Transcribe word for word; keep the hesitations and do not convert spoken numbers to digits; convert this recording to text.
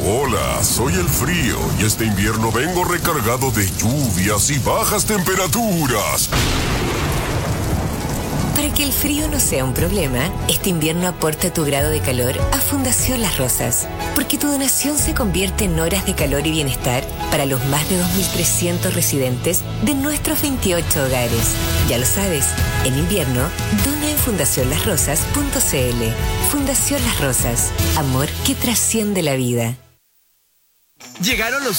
Hola, soy el frío y este invierno vengo recargado de lluvias y bajas temperaturas. Para que el frío no sea un problema, este invierno aporta tu grado de calor a Fundación Las Rosas, porque tu donación se convierte en horas de calor y bienestar para los más de dos mil trescientos residentes de nuestros veintiocho hogares. Ya lo sabes, en invierno, dona en fundación las rosas punto c l. Fundación Las Rosas, amor que trasciende la vida. Llegaron los